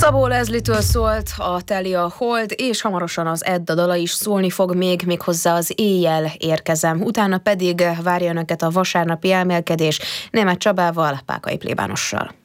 Szabó Leslie-től szólt a Teli a Hold, és hamarosan az Edda dala is szólni fog méghozzá az Éjjel érkezem. Utána pedig várja önöket a vasárnapi elmélkedés Németh Csabával, Pákai plébánossal.